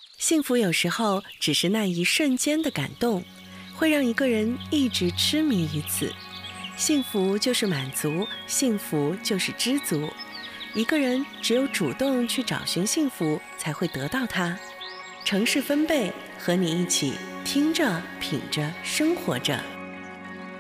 幸福有时候只是那一瞬间的感动，会让一个人一直痴迷于此。幸福就是满足，幸福就是知足。一个人只有主动去找寻幸福，才会得到它。城市分贝和你一起听着品着生活着。